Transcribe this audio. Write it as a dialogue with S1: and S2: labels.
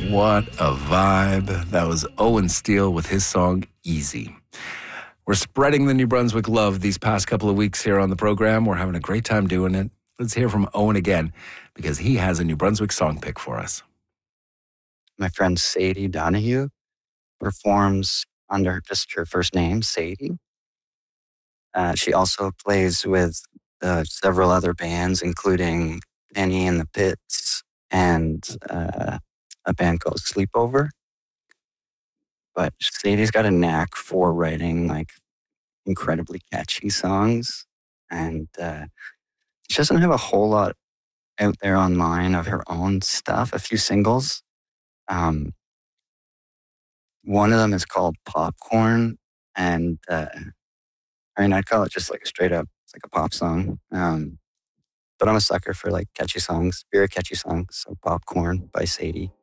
S1: What a vibe. That was Owen Steele with his song, Easy. We're spreading the New Brunswick love these past couple of weeks here on the program. We're having a great time doing it. Let's hear from Owen again, because he has a New Brunswick song pick for us.
S2: My friend Sadie Donahue performs under just her first name, Sadie. She also plays with several other bands, including Penny and the Pits and a band called Sleepover. But Sadie's got a knack for writing like incredibly catchy songs, and she doesn't have a whole lot out there online of her own stuff. A few singles. One of them is called Popcorn, and I'd call it just like a straight up, it's like a pop song. But I'm a sucker for like catchy songs, very catchy songs. So Popcorn by Sadie.